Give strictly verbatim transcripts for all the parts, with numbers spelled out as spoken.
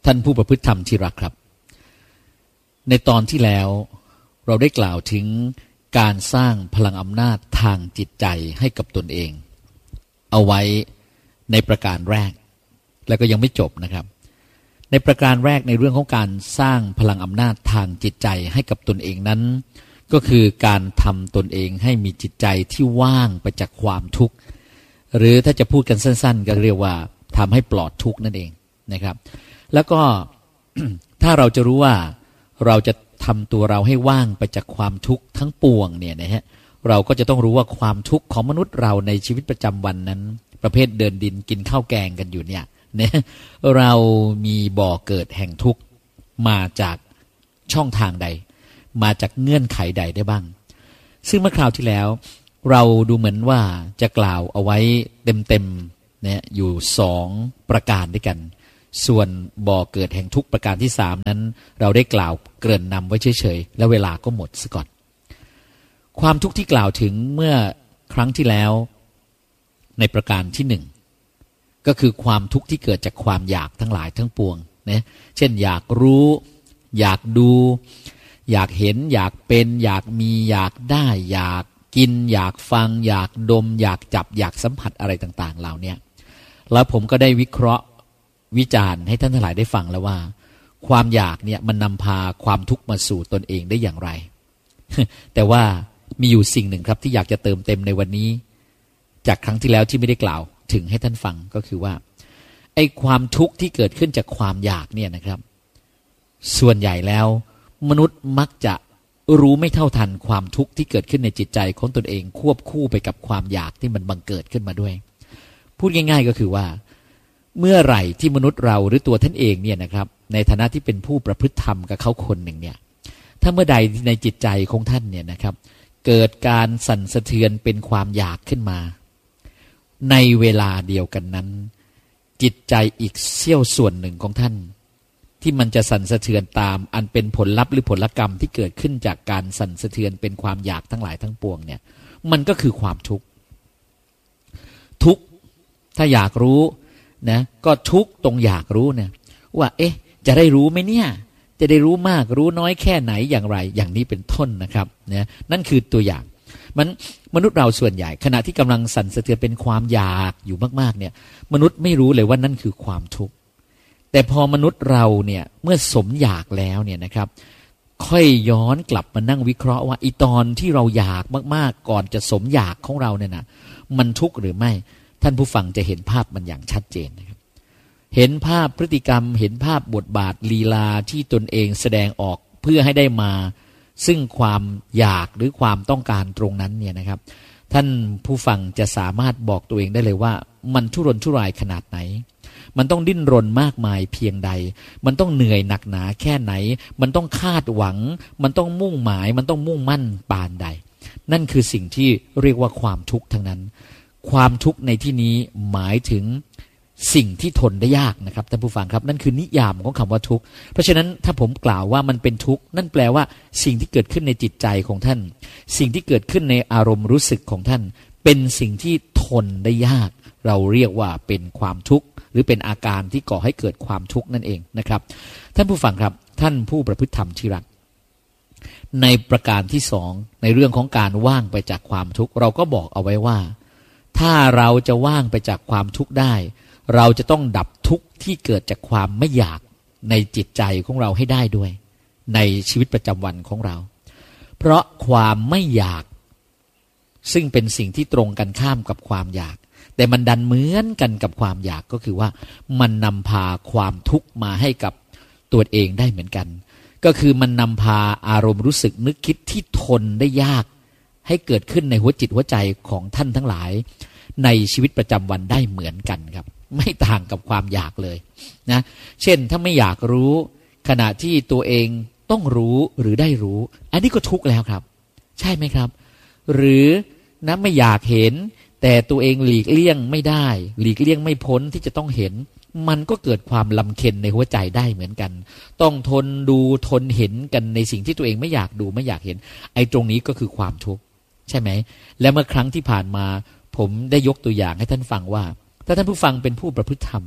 ท่านผู้ประพฤติธรรมที่รักครับในตอนที่แล้วเราได้กล่าวถึงการสร้างพลังอำนาจทางจิตใจให้กับตนเองเอาไว้ในประการแรกแล้วก็ยังไม่จบนะครับในประการแรกในเรื่องของการสร้างพลังอำนาจทางจิตใจให้กับตนเองนั้นก็คือการทำตนเองให้มีจิตใจที่ว่างไปจากความทุกข์หรือถ้าจะพูดกันสั้นๆก็เรียกว่าทำให้ปลอดทุกข์นั่นเองนะครับแล้วก็ ถ้าเราจะรู้ว่าเราจะทำตัวเราให้ว่างไปจากความทุกข์ทั้งปวงเนี่ยนะฮะเราก็จะต้องรู้ว่าความทุกข์ของมนุษย์เราในชีวิตประจำวันนั้นประเภทเดินดินกินข้าวแกงกันอยู่เนี่ยนะเรามีบ่อเกิดแห่งทุกข์มาจากช่องทางใดมาจากเงื่อนไขใดได้บ้างซึ่งเมื่อคราวที่แล้วเราดูเหมือนว่าจะกล่าวเอาไว้เต็มๆเนี่ยอยู่สองประการด้วยกันส่วนบ่อเกิดแห่งทุกข์ประการที่สามนั้นเราได้กล่าวเกริ่นนำไว้เฉยๆแล้วเวลาก็หมดซะก่อนความทุกข์ที่กล่าวถึงเมื่อครั้งที่แล้วในประการที่หนึ่งก็คือความทุกข์ที่เกิดจากความอยากทั้งหลายทั้งปวงนะเช่นอยากรู้อยากดูอยากเห็นอยากเป็นอยากมีอยากได้อยากกินอยากฟังอยากดมอยากจับอยากสัมผัสอะไรต่างๆเหล่านี้แล้วผมก็ได้วิเคราะห์วิจารณ์ให้ท่านทั้งหลายได้ฟังแล้วว่าความอยากเนี่ยมันนำพาความทุกข์มาสู่ตนเองได้อย่างไร แต่ว่ามีอยู่สิ่งหนึ่งครับที่อยากจะเติมเต็มในวันนี้จากครั้งที่แล้วที่ไม่ได้กล่าวถึงให้ท่านฟังก็คือว่าไอ้ความทุกข์ที่เกิดขึ้นจากความอยากเนี่ยนะครับส่วนใหญ่แล้วมนุษย์มักจะรู้ไม่เท่าทันความทุกข์ที่เกิดขึ้นในจิตใจของตนเองควบคู่ไปกับความอยากที่มันบังเกิดขึ้นมาด้วยพูดง่ายๆก็คือว่าเมื่อไหร่ที่มนุษย์เราหรือตัวท่านเองเนี่ยนะครับในฐานะที่เป็นผู้ประพฤติธรรมกับเขาคนหนึ่งเนี่ยถ้าเมื่อใดในจิตใจของท่านเนี่ยนะครับเกิดการสั่นสะเทือนเป็นความอยากขึ้นมาในเวลาเดียวกันนั้นจิตใจอีกเสี้ยวส่วนหนึ่งของท่านที่มันจะสั่นสะเทือนตามอันเป็นผลลัพธ์หรือผลกรรมที่เกิดขึ้นจากการสั่นสะเทือนเป็นความอยากทั้งหลายทั้งปวงเนี่ยมันก็คือความทุกข์ทุกข์ถ้าอยากรู้นะก็ทุกข์ตรงอยากรู้เนี่ยว่าเอ๊ะจะได้รู้ไหมเนี่ยจะได้รู้มากรู้น้อยแค่ไหนอย่างไรอย่างนี้เป็นต้นนะครับนะนั่นคือตัวอย่างมันมนุษย์เราส่วนใหญ่ขณะที่กำลังสั่นสะเทือนเป็นความอยากอยู่มากๆเนี่ยมนุษย์ไม่รู้เลยว่านั่นคือความทุกข์แต่พอมนุษย์เราเนี่ยเมื่อสมอยากแล้วเนี่ยนะครับค่อยย้อนกลับมานั่งวิเคราะห์ว่าอีตอนที่เราอยากมากๆก่อนจะสมอยากของเราเนี่ยนะมันทุกข์หรือไม่ท่านผู้ฟังจะเห็นภาพมันอย่างชัดเจนนะครับเห็นภาพพฤติกรรมเห็นภาพบทบาทลีลาที่ตนเองแสดงออกเพื่อให้ได้มาซึ่งความอยากหรือความต้องการตรงนั้นเนี่ยนะครับท่านผู้ฟังจะสามารถบอกตัวเองได้เลยว่ามันทุรนทุรายขนาดไหนมันต้องดิ้นรนมากมายเพียงใดมันต้องเหนื่อยหนักหนาแค่ไหนมันต้องคาดหวังมันต้องมุ่งหมายมันต้องมุ่งมั่นปานใดนั่นคือสิ่งที่เรียกว่าความทุกข์ทั้งนั้นความทุกข์ในที่นี้หมายถึงสิ่งที่ทนได้ยากนะครับท่านผู้ฟังครับนั่นคือนิยามของคำว่าทุกข์เพราะฉะนั้นถ้าผมกล่าวว่ามันเป็นทุกข์นั่นแปลว่าสิ่งที่เกิดขึ้นในจิตใจของท่านสิ่งที่เกิดขึ้นในอารมณ์รู้สึกของท่านเป็นสิ่งที่ทนได้ยากเราเรียกว่าเป็นความทุกข์หรือเป็นอาการที่ก่อให้เกิดความทุกข์นั่นเองนะครับท่านผู้ฟังครับท่านผู้ประพฤติธรรมที่รักในประการที่สองในเรื่องของการว่างไปจากความทุกข์เราก็บอกเอาไว้ว่าถ้าเราจะว่างไปจากความทุกข์ได้เราจะต้องดับทุกข์ที่เกิดจากความไม่อยากในจิตใจของเราให้ได้ด้วยในชีวิตประจำวันของเราเพราะความไม่อยากซึ่งเป็นสิ่งที่ตรงกันข้ามกับความอยากแต่มันดันเหมือนกันกับความอยากก็คือว่ามันนำพาความทุกข์มาให้กับตัวเองได้เหมือนกันก็คือมันนำพาอารมณ์รู้สึกนึกคิดที่ทนได้ยากให้เกิดขึ้นในหัวจิตหัวใจของท่านทั้งหลายในชีวิตประจำวันได้เหมือนกันครับไม่ต่างกับความอยากเลยนะเช่นถ้าไม่อยากรู้ขณะที่ตัวเองต้องรู้หรือได้รู้อันนี้ก็ทุกข์แล้วครับใช่ไหมครับหรือนะไม่อยากเห็นแต่ตัวเองหลีกเลี่ยงไม่ได้หลีกเลี่ยงไม่พ้นที่จะต้องเห็นมันก็เกิดความลำเค็ญในหัวใจได้เหมือนกันต้องทนดูทนเห็นกันในสิ่งที่ตัวเองไม่อยากดูไม่อยากเห็นไอ้ตรงนี้ก็คือความทุกข์ใช่ไหมและเมื่อครั้งที่ผ่านมาผมได้ยกตัวอย่างให้ท่านฟังว่าถ้าท่านผู้ฟังเป็นผู้ประพฤติธรรมเนี่ย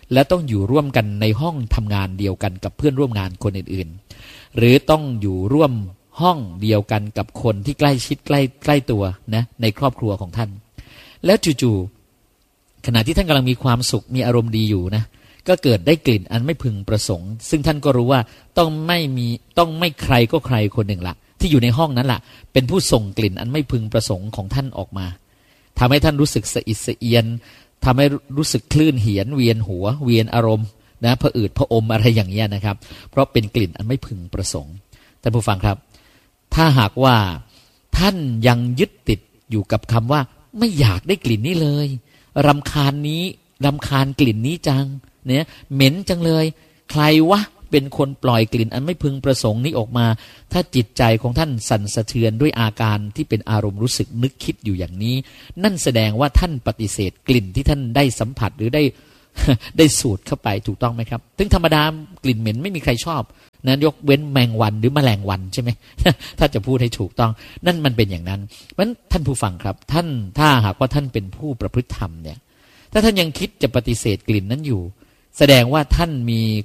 และต้องอยู่ร่วมกันในห้องทำงานเดียวกันกับเพื่อนร่วมงานคนอื่นๆหรือต้องอยู่ร่วมห้องเดียวกันกับคนที่ใกล้ชิดใกล้ใกล้ตัวนะในครอบครัวของท่านแล้วจู่ๆขณะที่ท่านกำลังมีความสุขมีอารมณ์ดีอยู่นะก็เกิดได้กลิ่นอันไม่พึงประสงค์ซึ่งท่านก็รู้ว่าต้องไม่มีต้องไม่ใครก็ใครคนหนึ่งละที่อยู่ในห้องนั้นละเป็นผู้ส่งกลิ่นอันไม่พึงประสงค์ของท่านออกมาทำให้ท่านรู้สึกสะอิดสะเอียนทำให้รู้สึกคลื่นเหียนเวียนหัวเวียนอารมณ์นะผะอืดผะอมอะไรอย่างเงี้ยนะครับเพราะเป็นกลิ่นอันไม่พึงประสงค์ท่านผู้ฟังครับถ้าหากว่าท่านยังยึดติดอยู่กับคำว่าไม่อยากได้กลิ่นนี้เลยรำคาญนี้รำคาญกลิ่นนี้จังเนี่ยเหม็นจังเลยใครวะเป็นคนปล่อยกลิ่นอันไม่พึงประสงค์นี้ออกมาถ้าจิตใจของท่านสั่นสะเทือนด้วยอาการที่เป็นอารมณ์รู้สึกนึกคิดอยู่อย่างนี้นั่นแสดงว่าท่านปฏิเสธกลิ่นที่ท่านได้สัมผัสหรือได้ ได้สูดเข้าไปถูกต้องไหมครับถึงธรรมดากลิ่นเหม็นไม่มีใครชอบนั้นยกเว้นแมงวันหรือแมลงวันใช่ไหม ถ้าจะพูดให้ถูกต้องนั่นมันเป็นอย่างนั้นเพราะฉะนั้นท่านผู้ฟังครับท่านถ้าหากว่าท่านเป็นผู้ประพฤติธรรมเนี่ยถ้าท่านยังคิดจะปฏิเสธกลิ่นนั้นอยู่แสดงว่าท่านมี